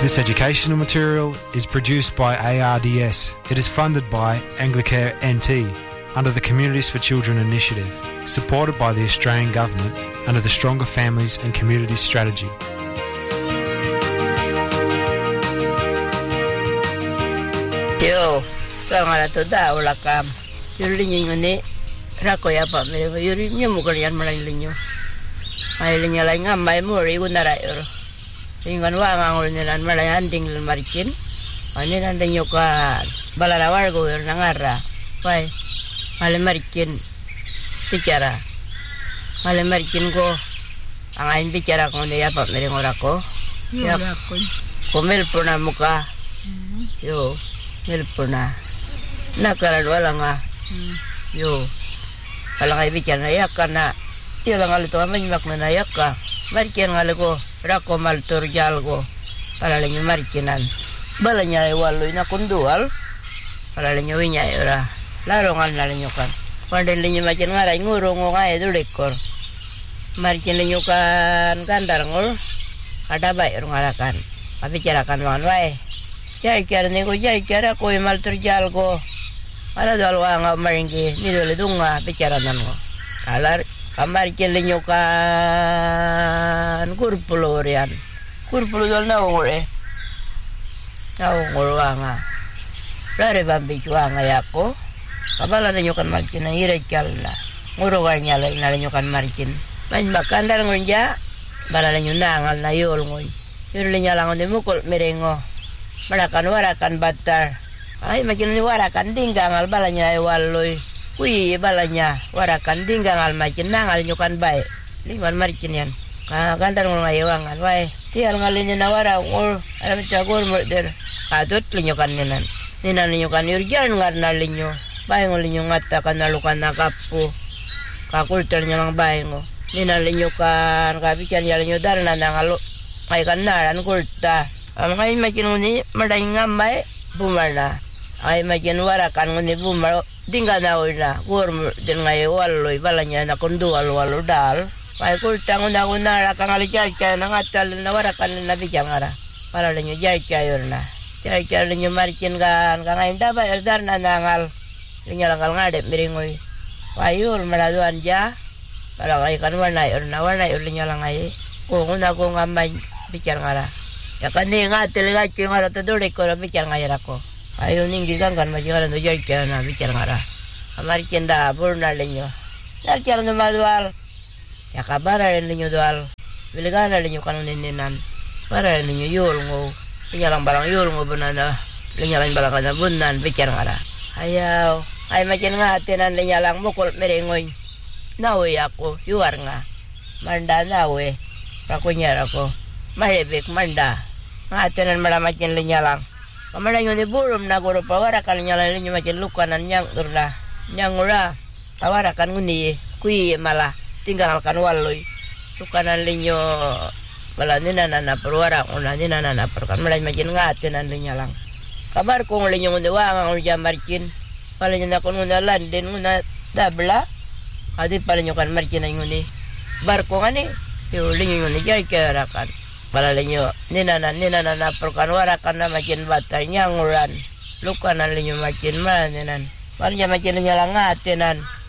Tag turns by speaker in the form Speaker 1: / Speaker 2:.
Speaker 1: This educational material is produced by ARDS. It is funded by Anglicare NT under the Communities for Children initiative, supported by the Australian Government under the Stronger Families and Communities Strategy.
Speaker 2: Yo, kangala to da wala kam. Yuri ni rako ya pa mere yuri nyu mukarian malay linyo. Ay linya lay nga may mo ri gunara yor. Ingan wa ngangol nilan malay handing lan marikin. Ani nandang yo ka balarawar go yor nangara. Pai malay marikin bicara. Malay marikin ko ang ayon bicara ko ni ya pa mere ngorako. Ya komel puna muka. Yo Melpona. Nakaran wala nga. Yo. Wala nga ibikan na yak ka na. Iyo lang alito ka manyimak na nayak ka. Marikin nga ko. Rako malturjal ko. Palalang yung marikinan. Bala niya ay waloy na kundual. Palalang yung winya yura. Laro nga nalang yung kan. Pandin linyo makin nga ray nguro ngo nga dulikor. Marikin linyo kan kandar ngol. Kadabay rungarakan. Papicarakan wangan wae. Jai-jai ni ko jai-jai ko mal terjal ko. Ala dal wa nga maringi ni dole dunga bicara nan ko. Alar kamar kelinyo kan kurpulorian. Kurpulo dal na ngore. Na ngore wa nga. Rare bambi wa nga yako. Kabala ninyo kan markin na ire kala. Ngoro wa nya la ninyo kan markin. Man bakandal ngonja bala ninyo nangal na yol ngoy. Yul nya lang on mukul merengo. Warakan batar. Ay makin ni warakan dinggangal balanya ay waloy. Kui balanya warakan dinggangal makin nangal nyukan bae. Lingan marikin yan. Kandar ngol ngayawangan wae. Tial ngalinya na wara ngol alam cagor murder. Adot linyukan ninan. Ninan linyukan yurjan ngarna linyo. Bae ngol linyo ngata kanalukan nakapu. Kakulter nyang bae ngo. Ninan linyukan kabikan yalinyo darna nangalo. Kay kanaran kulta. Ay makin ni maday ngamay bumarna. Ay makin warakan nguni bumar tinggal na na kurm din ngay waloy balanya na kundual walo dal. Ay kultang una kang alijay kaya nangatal na warakan na bigyan ngara. Para linyo jay kayo na. Jay kayo linyo marikin kan ngayon dapat erdar na nangal. Linyo langal ngadep miringoy. Payul maladuan ja. Para kay kanwan na linyo lang ay. Kung una ko ngamay bigyan ngara. Ya kandi nga talaga yung ara to dole ko ra bicara ngayara ko. Ayo ningi kan majigaran do jay kaya na bicara ngara. Amar kenda burna lenyo. Dar kaya no madual. Ya kabara lenyo dual. Biligana lenyo kanon ninan. Para lenyo yul ngo. Pinyalang barang yul ngo bunana. Lenyalan barang kana bunan bicara ngara. Ayaw. Ay makin nga tinan lenyalang mukul merengoy. Nawe ako yuar nga. Manda nawe. Pakunyar ako. Mahebek manda. Ngatinan malamakin linya lang. Kamalang yun iburum na guro pawarakan niya lang linya makin lukanan niyang urla. Niyang ura. Pawarakan nguni kuyi malah. Tinggalkan waloy. Lukanan linyo. Wala ninanana perwarak. Una ninanana perkan. Malay makin ngatinan linya lang. Kabar kong linyo nguni wangang urja markin. Pala nyo na kung nguna landin nguna dabla. Adi pala nyo kan markin na nguni. Barko nga ni. Yung linyo nguni jay karakan. Palalinyo, ninana perkan warakan na makin batar nyanguran. Lukanan linyo makin maninan. Palanya makin nyalang ngatinan.